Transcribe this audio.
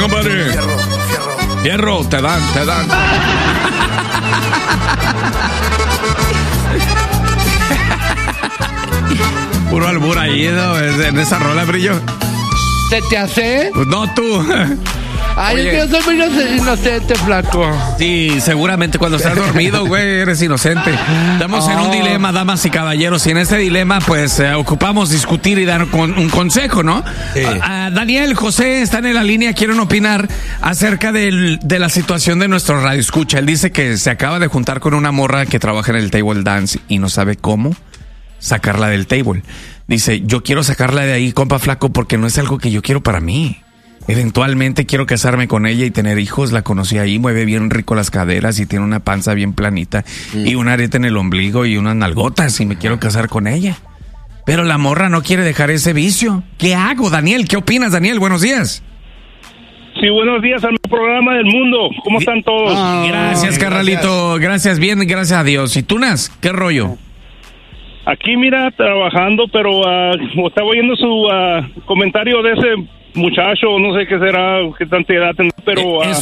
compadre. Fierro, te dan. Puro albur ahí, ¿no? En esa rola, Brillo. ¿Se te hace? Pues no, tú. Ay, Oye. yo soy muy inocente, flaco. Sí, seguramente cuando estás dormido, güey, eres inocente. Estamos en un dilema, damas y caballeros, y en ese dilema, pues, ocupamos discutir y dar un consejo, ¿no? Sí. Daniel, José, están en la línea, quieren opinar acerca de la situación de nuestro radio escucha. Él dice que se acaba de juntar con una morra que trabaja en el table dance y no sabe cómo sacarla del table. Dice, yo quiero sacarla de ahí, compa flaco, porque no es algo que yo quiero para mí. Eventualmente quiero casarme con ella y tener hijos. La conocí ahí, mueve bien rico las caderas y tiene una panza bien planita y un arete en el ombligo y unas nalgotas y me quiero casar con ella. Pero la morra no quiere dejar ese vicio. ¿Qué hago, Daniel? ¿Qué opinas, Daniel? Buenos días. Sí, buenos días al programa del mundo. ¿Cómo están todos? Gracias, carnalito. Gracias, bien, gracias a Dios. ¿Y tú, Nas? ¿Qué rollo? Aquí, mira, trabajando, pero estaba oyendo su comentario de ese muchacho, no sé qué será, qué tanta edad tendrá, pero...